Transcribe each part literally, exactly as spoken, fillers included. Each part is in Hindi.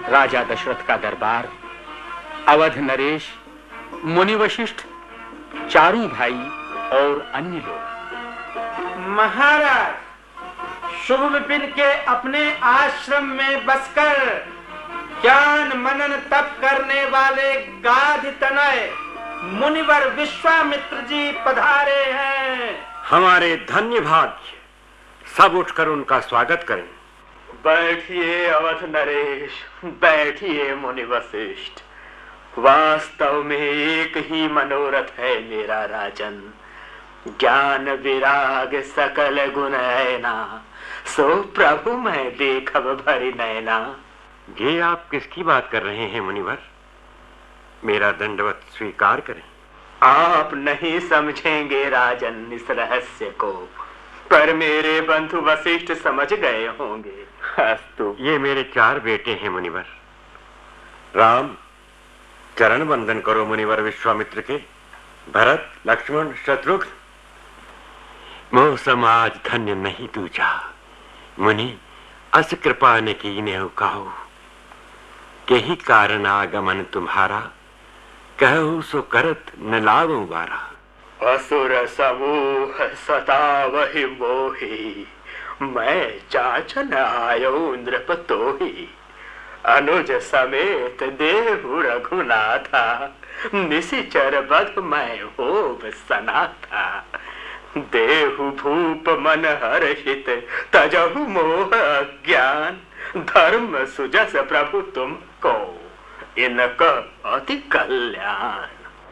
राजा दशरथ का दरबार, अवध नरेश, मुनि वशिष्ठ, चारों भाई और अन्य लोग। महाराज, शुभ विपिन के अपने आश्रम में बसकर ज्ञान मनन तप करने वाले गाधि तनय मुनिवर विश्वामित्र जी पधारे हैं। हमारे धन्य भाग्य, सब उठकर उनका स्वागत करें। बैठिए अवध नरेश, बैठिए मुनि वशिष्ठ। वास्तव में एक ही मनोरथ है मेरा राजन, ज्ञान विराग सकल गुण ऐना, सो प्रभु मैं देखब भरि नैना। ये आप किसकी बात कर रहे हैं मुनिवर? मेरा दंडवत स्वीकार करें। आप नहीं समझेंगे राजन इस रहस्य को, पर मेरे बंधु वशिष्ठ समझ गए होंगे। अस्तु, ये मेरे चार बेटे हैं मुनिवर। राम, चरण वंदन करो मुनिवर विश्वामित्र के। भरत, लक्ष्मण, शत्रुघ्न, मोह समाज धन्य नहीं दूजा। मुनि अस कृपा ने की ने कहो, यही कारण आगमन तुम्हारा, कहू सो करत न लावो बारा। असुर समूह सतावहि मोहि, मैं चाचन आयो नृप तोहि। अनुज समेत देहु रघुनाथा, निशिचर बध मैं होब सनाथा। देहु भूप मन हर्षित, तजहु मोह अज्ञान। धर्म सुजस प्रभु तुमको, इनका अति कल्याण।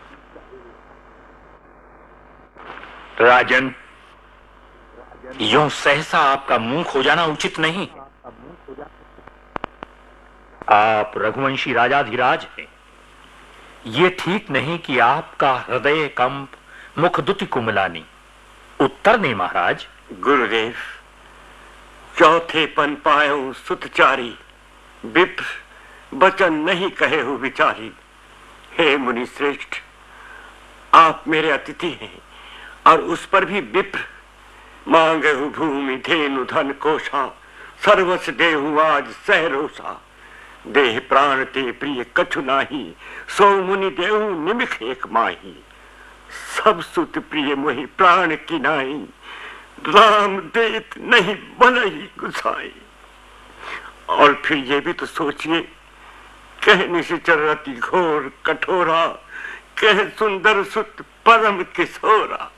राजन, यूं सहसा आपका मुंह खो जाना उचित नहीं। आप रघुवंशी राजाधिराज हैं। ये ठीक नहीं कि आपका हृदय कंप, मुख दुति कुमलानी। उत्तर नहीं महाराज। गुरुदेव, चौथे पन पायो सुतचारी, विप्र बचन नहीं कहे हो विचारी। हे मुनि श्रेष्ठ, आप मेरे अतिथि हैं और उस पर भी विप्र। मांगे हु भूमि धेनु धन कोशा, सर्वस देहु आज सहरोसा। देह प्राण ते प्रिय कछु नाही, सो मुनि देहु निमिख एक माही। सब सुत प्रिय मोहि प्राण की नाई, राम देत नहीं बनहि गुसाई। और फिर ये भी तो सोचिए, कह निशिचर अति घोर कठोरा, कह सुंदर सुत परम किशोरा।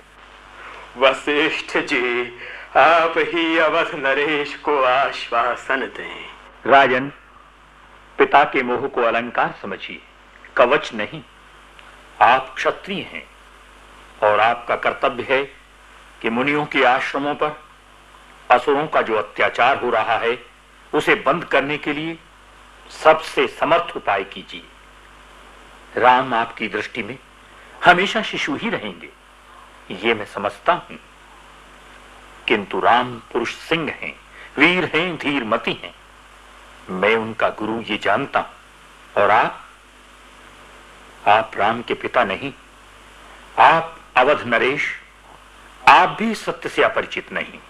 वशिष्ठ जी, आप ही अवध नरेश को आश्वासन दें। राजन, पिता के मोह को अलंकार समझिए, कवच नहीं। आप क्षत्रिय हैं और आपका कर्तव्य है कि मुनियों के आश्रमों पर असुरों का जो अत्याचार हो रहा है उसे बंद करने के लिए सबसे समर्थ उपाय कीजिए। राम आपकी दृष्टि में हमेशा शिशु ही रहेंगे, ये मैं समझता हूं, किंतु राम पुरुष सिंह हैं, वीर हैं, धीरमती हैं। मैं उनका गुरु ये जानता हूं। और आप आप राम के पिता नहीं, आप अवध नरेश, आप भी सत्य से अपरिचित नहीं।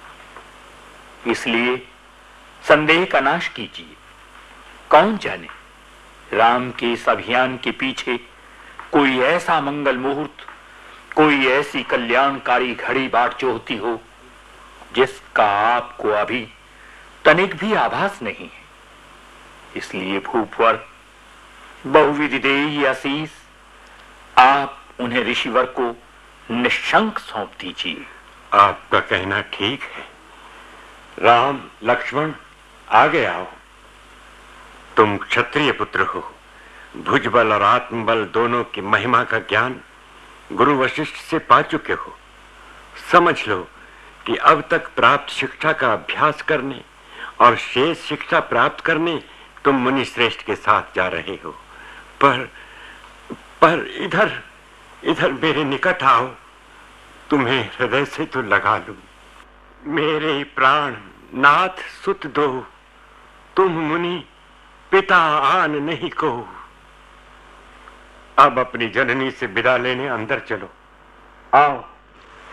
इसलिए संदेह का नाश कीजिए। कौन जाने राम के इस अभियान के पीछे कोई ऐसा मंगल मुहूर्त, कोई ऐसी कल्याणकारी घड़ी बाट जोहती हो जिसका आपको अभी तनिक भी आभास नहीं है। इसलिए भूपवर, बहुविधि देई आशीष, आप उन्हें ऋषिवर को निशंक सौंप दीजिए। आपका कहना ठीक है। राम, लक्ष्मण, आगे आओ। तुम क्षत्रिय पुत्र हो, भुजबल और आत्मबल दोनों की महिमा का ज्ञान गुरु वशिष्ठ से पा चुके हो। समझ लो कि अब तक प्राप्त शिक्षा का अभ्यास करने और शेष शिक्षा प्राप्त करने तुम मुनि श्रेष्ठ के साथ जा रहे हो। पर पर इधर इधर मेरे निकट आओ, तुम्हें हृदय से तो लगा लूं। मेरे प्राण नाथ सुत दो, तुम मुनि पिता आन नहीं को। अब अपनी जननी से विदा लेने अंदर चलो। आओ।